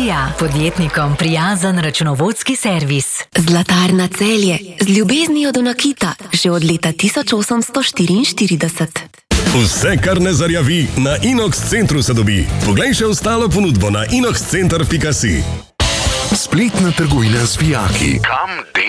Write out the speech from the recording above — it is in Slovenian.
Dija, podjetnikom prijazen računovodski servis. Zlatarna Celje, z ljubeznijo do nakita, že od leta 1844. Vse, kar ne zarjavi, na Inox Centru se dobi. Poglej še ostalo ponudbo na inoxcenter.si. Spletna trgovina s fijaki. Kam